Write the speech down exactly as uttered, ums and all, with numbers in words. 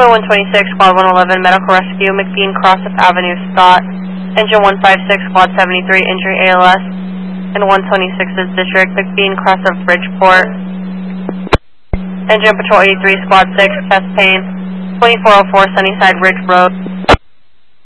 one twenty-six, Squad one eleven, medical rescue, McBean Cross of Avenue, Scott. Engine one fifty-six, Squad seventy-three, injury A L S. And one twenty-six's District, McBean Cross of Bridgeport. Engine Patrol eighty-three, Squad six, chest pain. twenty-four oh four, Sunnyside Ridge Road.